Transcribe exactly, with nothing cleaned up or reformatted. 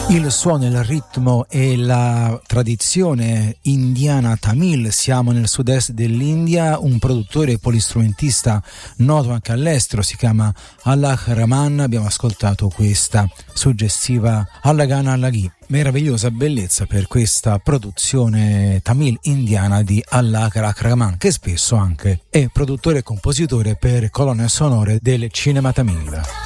Il suono, il ritmo e la tradizione indiana tamil. Siamo nel sud-est dell'India. Un produttore polistrumentista noto anche all'estero si chiama Alok Raman. Abbiamo ascoltato questa suggestiva Allagana Allaghi. Meravigliosa bellezza per questa produzione tamil indiana di Alok Raman, che spesso anche è produttore e compositore per colonne sonore del cinema tamil.